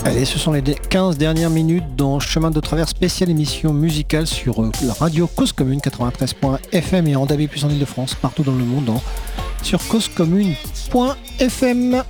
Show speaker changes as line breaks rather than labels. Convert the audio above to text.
Allez, ce sont les 15 dernières minutes dans Chemin de Travers spécial émission musicale sur la radio Cause Commune 93.fm et en DAB+ en Ile-de-France, partout dans le monde, sur causecommune.fm.